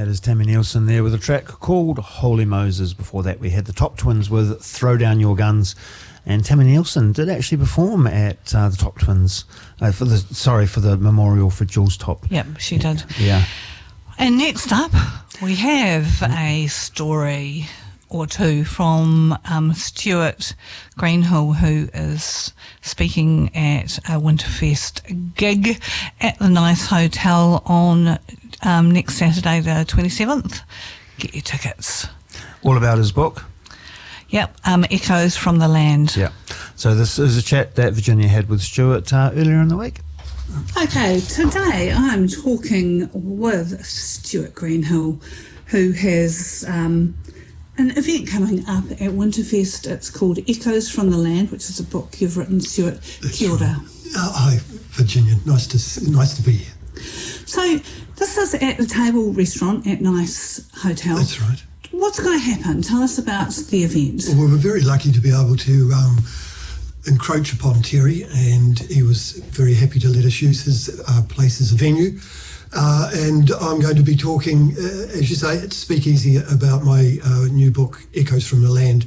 That is Tammy Nielsen there with a track called Holy Moses. Before that, we had the Top Twins with Throw Down Your Guns. And Tammy Nielsen did actually perform at the Top Twins for the memorial for Jules Top. Yep, she did. Yeah. And next up, we have a story or two from Stuart Greenhill, who is speaking at a Winterfest gig at the Nice Hotel on next Saturday the 27th. Get your tickets. All about his book? Yep, Echoes from the Land. Yeah. So this is a chat that Virginia had with Stuart earlier in the week. Okay, today I'm talking with Stuart Greenhill, who has an event coming up at Winterfest. It's called Echoes from the Land, which is a book you've written, Stuart. Kia ora. Hi, Virginia. Nice to be here. So this is at the Table Restaurant at Nice Hotel. That's right. What's going to happen? Tell us about the event. Well, we were very lucky to be able to encroach upon Terry, and he was very happy to let us use his place as a venue. And I'm going to be talking, as you say, at Speakeasy about my new book, Echoes from the Land.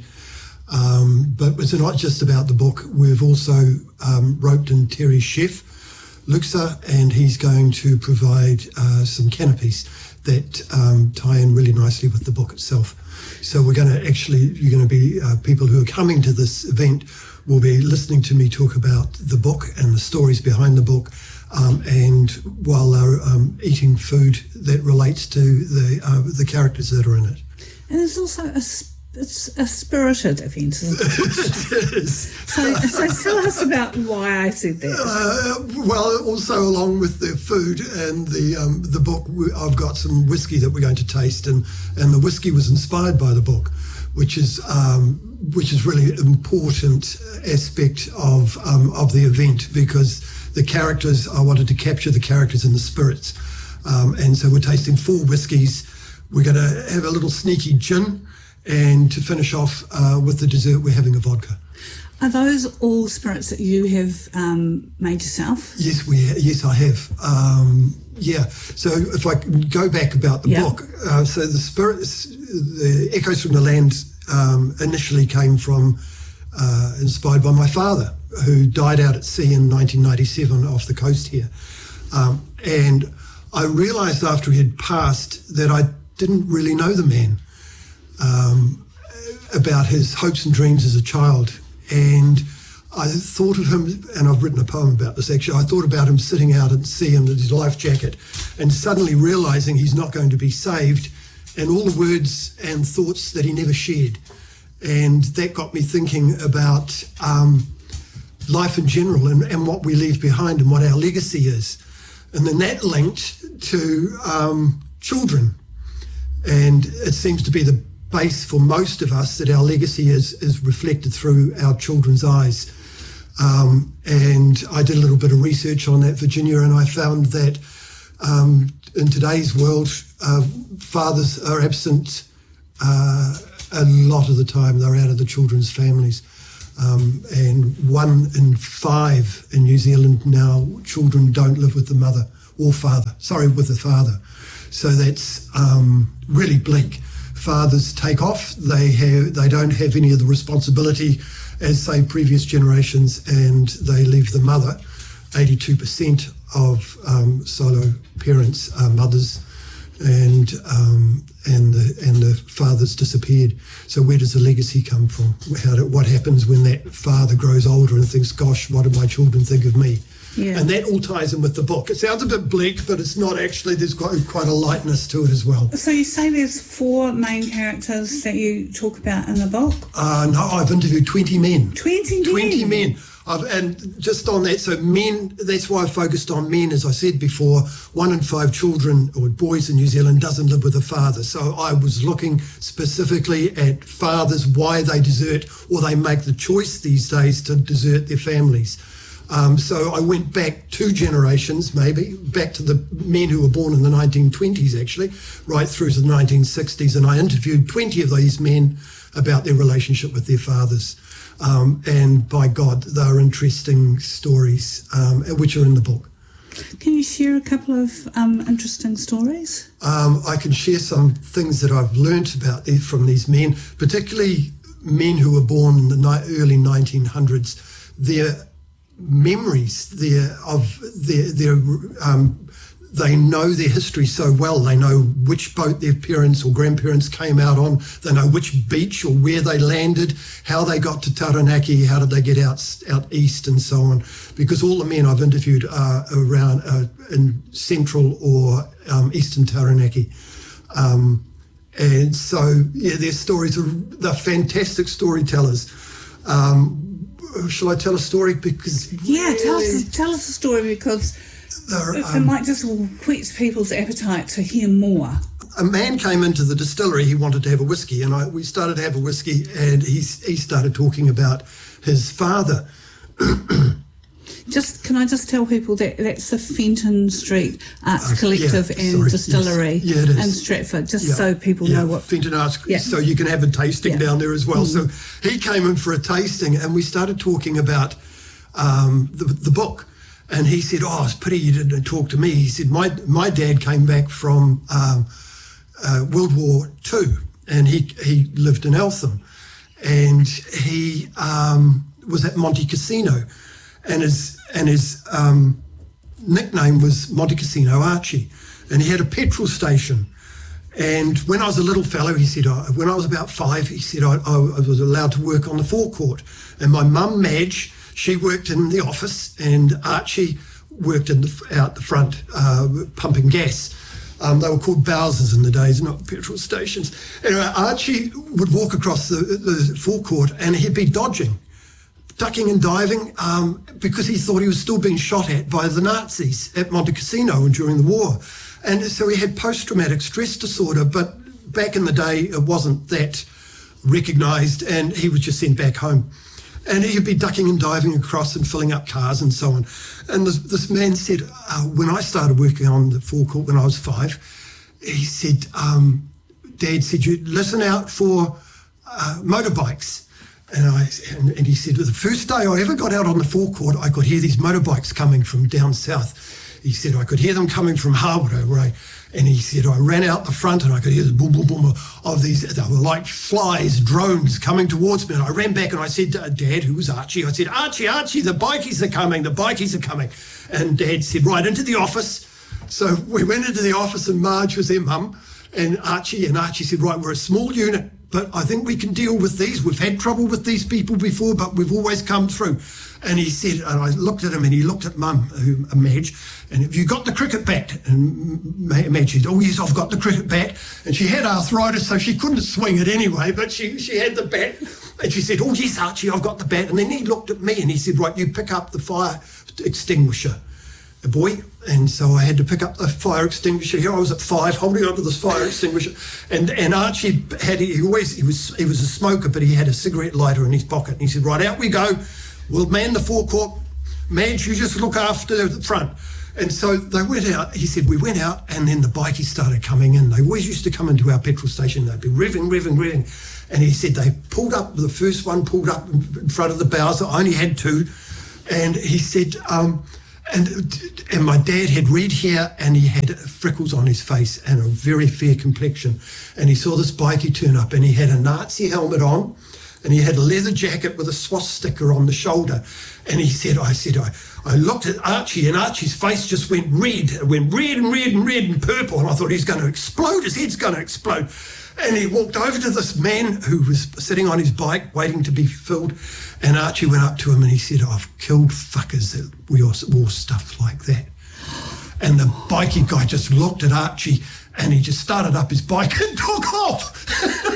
But it's not just about the book. We've also roped in Terry's chef, Luxa, and he's going to provide some canopies that tie in really nicely with the book itself. So you're going to be people who are coming to this event will be listening to me talk about the book and the stories behind the book, and while they're eating food that relates to the characters that are in it. And there's also it's a spirited event, isn't it? It is. So tell us about why I said that. Well, also along with the food and the book, I've got some whiskey that we're going to taste, and the whiskey was inspired by the book, which is really an important aspect of the event, because the characters, I wanted to capture the characters and the spirits, and so we're tasting 4 whiskies. We're going to have a little sneaky gin, and to finish off with the dessert, we're having a vodka. Are those all spirits that you have made yourself? Yes, I have. Yeah. So if I can go back about the book, so the spirits, the Echoes from the Land, initially came from inspired by my father, who died out at sea in 1997 off the coast here, and I realised after he had passed that I didn't really know the man. About his hopes and dreams as a child, and I thought of him, and I've written a poem about this actually, I thought about him sitting out at sea in his life jacket and suddenly realising he's not going to be saved, and all the words and thoughts that he never shared. And that got me thinking about life in general and what we leave behind and what our legacy is. And then that linked to children, and it seems to be the base for most of us that our legacy is reflected through our children's eyes. And I did a little bit of research on that, Virginia, and I found that in today's world, fathers are absent a lot of the time. They're out of the children's families. And 1 in 5 in New Zealand now, children don't live with the mother or father, with the father. So that's really bleak. Fathers take off, they don't have any of the responsibility as, say, previous generations, and they leave the mother. 82% of solo parents are mothers, and the father's disappeared. So where does the legacy come from? What happens when that father grows older and thinks, gosh, what do my children think of me? Yeah. And that all ties in with the book. It sounds a bit bleak, but it's not actually. There's quite a lightness to it as well. So you say there's 4 main characters that you talk about in the book? No, I've interviewed 20 men. 20 men? 20 men. And just on that, so men, that's why I focused on men. As I said before, 1 in 5 children or boys in New Zealand doesn't live with a father. So I was looking specifically at fathers, why they desert, or they make the choice these days to desert their families. So I went back 2 generations, maybe, back to the men who were born in the 1920s, actually, right through to the 1960s, and I interviewed 20 of these men about their relationship with their fathers. And by God, they're interesting stories, which are in the book. Can you share a couple of interesting stories? I can share some things that I've learnt about from these men, particularly men who were born in the early 1900s. Their memories, they know their history so well. They know which boat their parents or grandparents came out on. They know which beach or where they landed, how they got to Taranaki, how did they get out east, and so on. Because all the men I've interviewed are around in central or eastern Taranaki. And so, yeah, their stories they're fantastic storytellers. Shall I tell a story? Because tell us a story, because it might just whet people's appetite to hear more. A man came into the distillery. He wanted to have a whiskey, and we started to have a whiskey, and he started talking about his father. Can I just tell people that that's the Fenton Street Arts Collective and Distillery in Stratford, so people know what... Fenton Arts, so you can have a tasting down there as well. So he came in for a tasting, and we started talking about the book. And he said, it's a pity you didn't talk to me. He said, my dad came back from World War II, and he lived in Eltham. And he was at Monte Cassino. And his nickname was Monte Cassino Archie. And he had a petrol station. And when I was a little fellow, he said, when I was about 5, he said, I was allowed to work on the forecourt. And my mum, Madge, she worked in the office, and Archie worked out the front, pumping gas. They were called Bowsers in the days, not petrol stations. Anyway, Archie would walk across the forecourt, and he'd be ducking and diving, because he thought he was still being shot at by the Nazis at Monte Cassino during the war. And so he had post-traumatic stress disorder, but back in the day it wasn't that recognised, and he was just sent back home. And he'd be ducking and diving across and filling up cars and so on. And this man said, when I started working on the forecourt when I was 5, he said, Dad said, you listen out for motorbikes. And he said, the first day I ever got out on the forecourt, I could hear these motorbikes coming from down south. He said, I could hear them coming from Hawera, and he said, I ran out the front and I could hear the boom, boom, boom of these, they were like flies, drones coming towards me. And I ran back and I said to Dad, who was Archie, I said, Archie, the bikies are coming. And Dad said, right, into the office. So we went into the office, and Marge was their mum, and Archie said, right, we're a small unit, but I think we can deal with these. We've had trouble with these people before, but we've always come through. And he said, and I looked at him, and he looked at Mum, Madge, and have you got the cricket bat? And Madge said, oh yes, I've got the cricket bat. And she had arthritis, so she couldn't swing it anyway, but she had the bat. And she said, oh yes, Archie, I've got the bat. And then he looked at me and he said, right, you pick up the fire extinguisher, boy. And so I had to pick up the fire extinguisher. Here I was at 5 holding onto this fire extinguisher, and Archie he was a smoker, but he had a cigarette lighter in his pocket, and he said, right, out we go, we'll man the forecourt, Madge, you just look after the front. And so they went out. He said, we went out, and then the bikies started coming in. They always used to come into our petrol station. They'd be revving. And he said the first one pulled up in front of the Bowser. I only had 2. And he said, and my dad had red hair, and he had freckles on his face and a very fair complexion. And he saw this bikie turn up, and he had a Nazi helmet on, and he had a leather jacket with a swastika on the shoulder. And he said, I looked at Archie, and Archie's face just went red. It went red and purple. And I thought, he's going to explode. His head's going to explode. And he walked over to this man who was sitting on his bike waiting to be filled. And Archie went up to him and he said, I've killed fuckers that wore stuff like that. And the bikie guy just looked at Archie, and he just started up his bike and took off.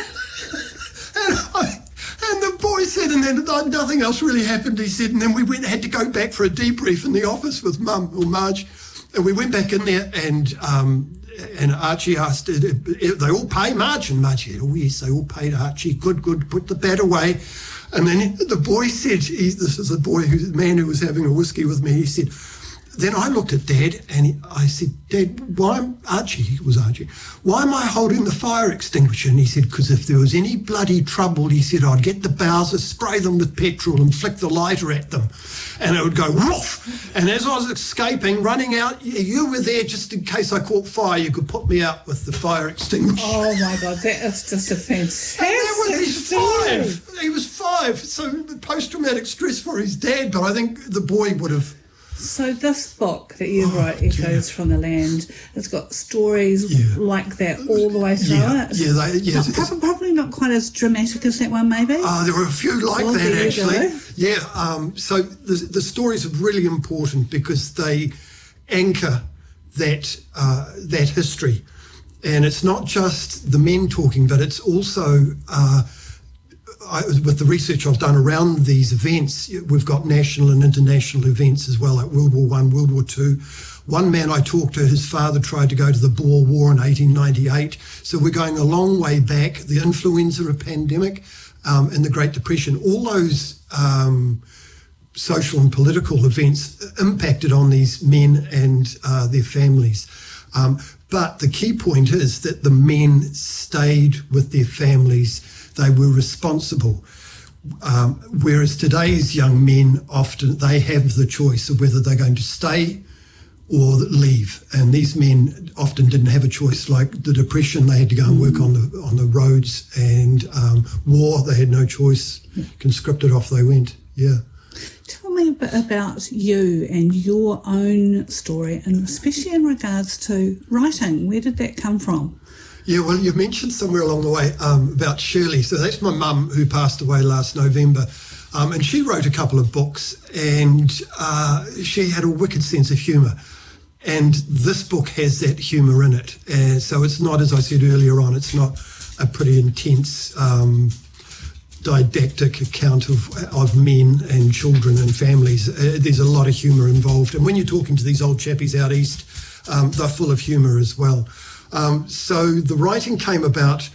And the boy said, and then nothing else really happened, he said, and then we had to go back for a debrief in the office with Mum or Marge. And we went back in there, and Archie asked, they all pay Marge? And Marge said, oh yes, they all paid Archie. Good, put the bat away. And then the boy said, this is the man who was having a whiskey with me, he said, then I looked at Dad and I said, Dad, why am I holding the fire extinguisher? And he said, because if there was any bloody trouble, he said, I'd get the Bowser, spray them with petrol and flick the lighter at them. And it would go woof. And as I was escaping, running out, you were there just in case I caught fire, you could put me out with the fire extinguisher. Oh my God, that is just a fantastic He's 5. He was 5. So post-traumatic stress for his dad, but I think the boy would have... So this book that you wrote, Echoes from the Land, it's got stories like that all the way through it. Probably not quite as dramatic as that one, maybe. There were a few like that, actually. Yeah. So the stories are really important because they anchor that history, and it's not just the men talking, but it's also. With the research I've done around these events, we've got national and international events as well, like World War I, World War II. One man I talked to, his father tried to go to the Boer War in 1898. So we're going a long way back. The influenza pandemic and the Great Depression, all those social and political events impacted on these men and their families. But the key point is that the men stayed with their families. They were responsible, whereas today's young men often they have the choice of whether they're going to stay or leave. And these men often didn't have a choice. Like the Depression, they had to go and work on the roads, and war, they had no choice. Conscripted, off they went. Yeah. Tell me a bit about you and your own story, and especially in regards to writing. Where did that come from? Yeah, well, you mentioned somewhere along the way about Shirley. So that's my mum who passed away last November. And she wrote a couple of books, and she had a wicked sense of humour. And this book has that humour in it. So it's not, as I said earlier on, it's not a pretty intense didactic account of men and children and families. There's a lot of humour involved. And when you're talking to these old chappies out east, they're full of humour as well. So the writing came about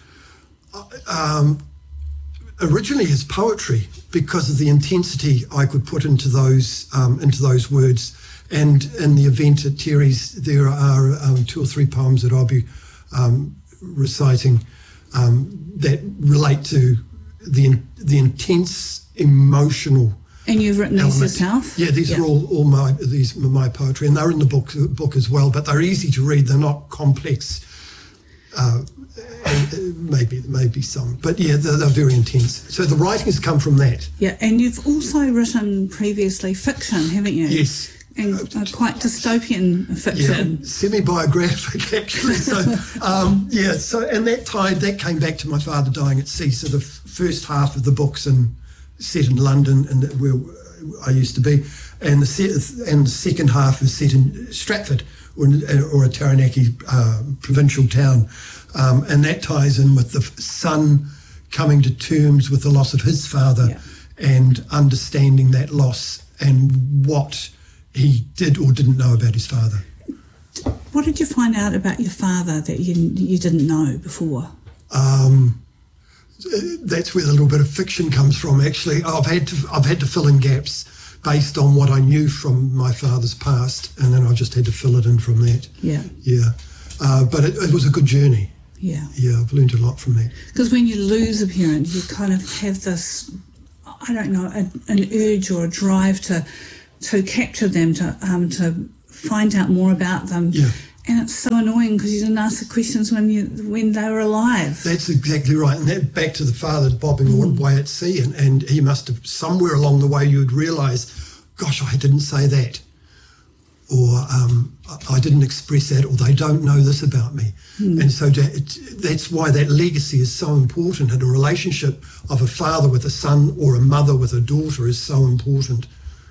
originally as poetry because of the intensity I could put into those words. And in the event at Terry's, there are 2 or 3 poems that I'll be reciting that relate to the intense emotional. And you've written these yourself? Yeah, these are all my poetry, and they're in the book as well. But they're easy to read; they're not complex. Maybe some, but yeah, they're very intense. So the writing has come from that. Yeah, and you've also written previously fiction, haven't you? Yes. And quite dystopian fiction. Yeah, semi-biographic actually. So and that came back to my father dying at sea. So the first half of the book's set in London, and where I used to be, and the second half is set in Stratford or a Taranaki provincial town, and that ties in with the son coming to terms with the loss of his father and understanding that loss and what he did or didn't know about his father. What did you find out about your father that you didn't know before? That's where the little bit of fiction comes from. Actually, I've had to fill in gaps based on what I knew from my father's past, and then I just had to fill it in from that. Yeah. But it was a good journey. Yeah, I've learned a lot from that. Because when you lose a parent, you kind of have this, I don't know, an urge or a drive to capture them, to find out more about them. Yeah. And it's so annoying because you didn't ask the questions when they were alive. That's exactly right. And that back to the father bobbing away at sea, and he must have, somewhere along the way, you would realise, gosh, I didn't say that. Or I didn't express that, or they don't know this about me. And so that's why that legacy is so important, and a relationship of a father with a son or a mother with a daughter is so important.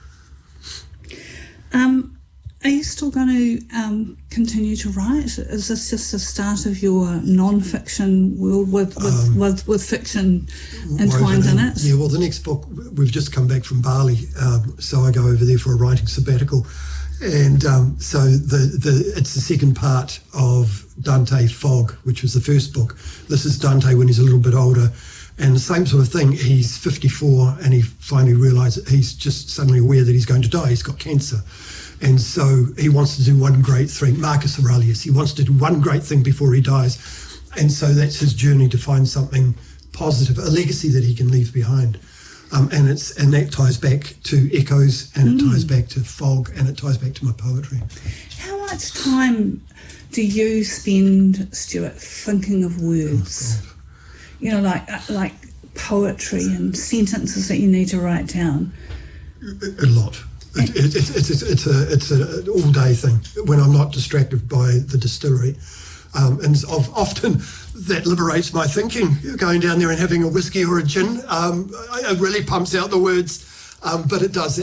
Are you still going to continue to write? Is this just the start of your non-fiction world with fiction entwined in it? Yeah, well, the next book, we've just come back from Bali, so I go over there for a writing sabbatical. And so it's the second part of Dante Fog, which was the first book. This is Dante when he's a little bit older. And the same sort of thing, he's 54 and he finally realises he's just suddenly aware that he's going to die. He's got cancer. And so he wants to do one great thing. Marcus Aurelius, he wants to do one great thing before he dies. And so that's his journey to find something positive, a legacy that he can leave behind. And that ties back to Echoes, and it ties back to Fog, and it ties back to my poetry. How much time do you spend, Stuart, thinking of words? Oh, you know, like poetry and sentences that you need to write down. A lot. It's an all-day thing when I'm not distracted by the distillery. And often that liberates my thinking, going down there and having a whiskey or a gin. It really pumps out the words, but it does.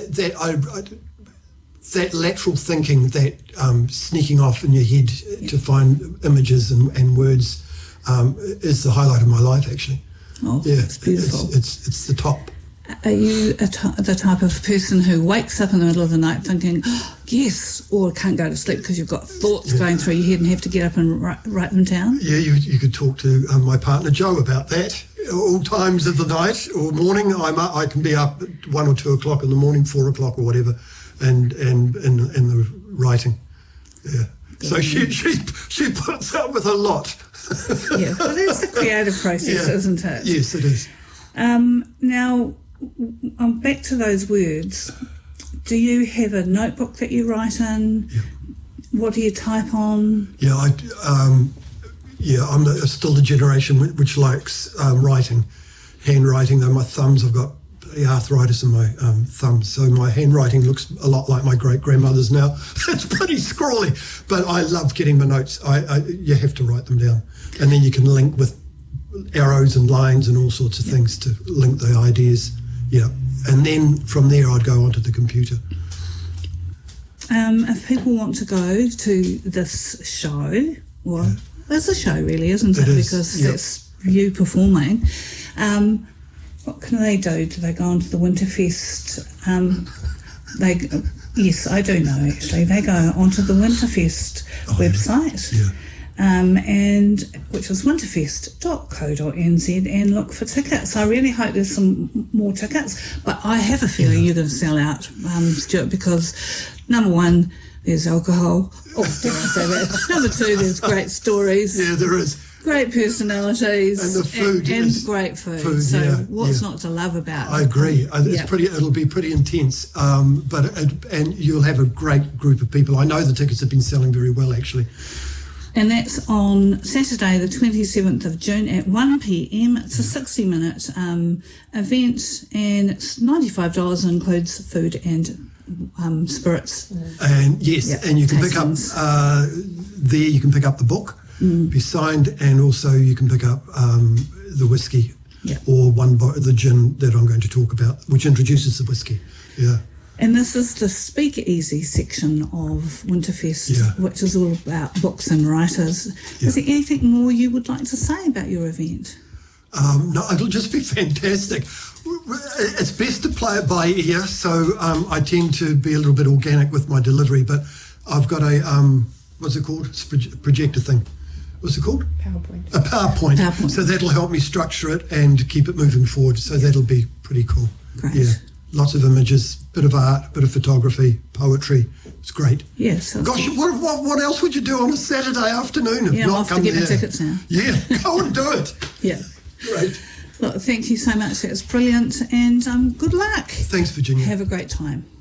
That lateral thinking, that sneaking off in your head to find images and words is the highlight of my life, actually. Oh, yeah, it's beautiful. It's the top. Are you the type of person who wakes up in the middle of the night thinking, oh, yes, or can't go to sleep because you've got thoughts going through your head and have to get up and write them down? Yeah, you could talk to my partner Joe about that. All times of the night or morning, I can be up at 1 or 2 o'clock in the morning, 4 o'clock or whatever, and the writing. Yeah. So she puts up with a lot. Yeah, but it's the creative process, isn't it? Yes, it is. Now, back to those words. Do you have a notebook that you write in? Yeah. What do you type on? Yeah, I'm still the generation which likes writing, handwriting. Though my thumbs, I've got the arthritis in my thumbs, so my handwriting looks a lot like my great-grandmother's now. It's pretty scrawly, but I love getting my notes. You have to write them down, and then you can link with arrows and lines and all sorts of things to link the ideas. Yeah, and then from there I'd go onto the computer. If people want to go to this show, well, it's a show really, isn't it? Because it's you performing. What can they do? Do they go onto the Winterfest? Yes, I do know actually. They go onto the Winterfest website. Yeah. And which is winterfest.co.nz, and look for tickets. I really hope there's some more tickets, but I have a feeling you're going to sell out, Stuart, because number one, there's alcohol. Oh, didn't I say that? Number two, there's great stories. Yeah, there is. Great personalities. And the food. And great food. So what's not to love about it? I agree. It'll be pretty intense, and you'll have a great group of people. I know the tickets have been selling very well, actually. And that's on Saturday, the 27th of June at 1 p.m. It's a 60-minute event, and it's $95 and includes food and spirits. And and you can pick up you can pick up the book, be signed, and also you can pick up the whiskey or the gin that I'm going to talk about, which introduces the whiskey. Yeah. And this is the Speak Easy section of Winterfest, which is all about books and writers. Yeah. Is there anything more you would like to say about your event? No, it'll just be fantastic. It's best to play it by ear, so I tend to be a little bit organic with my delivery, but I've got a, what's it called? It's a projector thing. What's it called? PowerPoint. A PowerPoint. So that'll help me structure it and keep it moving forward, so that'll be pretty cool. Great. Yeah. Lots of images, bit of art, bit of photography, poetry. It's great. Yes. Gosh, what else would you do on a Saturday afternoon if not come there? I'll have to get my tickets now. Yeah, go and do it. Yeah. Great. Look, thank you so much. That's brilliant, and good luck. Thanks, Virginia. Have a great time.